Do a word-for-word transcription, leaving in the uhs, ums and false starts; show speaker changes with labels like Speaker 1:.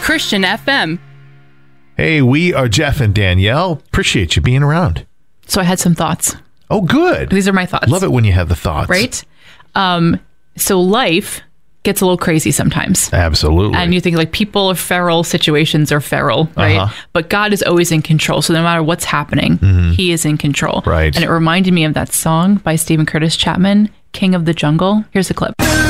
Speaker 1: Christian F M.
Speaker 2: Hey, we are Jeff and Danielle. Appreciate you being around.
Speaker 1: So I had some thoughts.
Speaker 2: Oh, good.
Speaker 1: These are my thoughts.
Speaker 2: Love it when you have the thoughts.
Speaker 1: Right? Um, so life gets a little crazy sometimes.
Speaker 2: Absolutely.
Speaker 1: And you think like people are feral, situations are feral, right?
Speaker 2: Uh-huh.
Speaker 1: But God is always in control. So no matter what's happening, mm-hmm. he is in control.
Speaker 2: Right.
Speaker 1: And it reminded me of that song by Stephen Curtis Chapman, King of the Jungle. Here's a clip.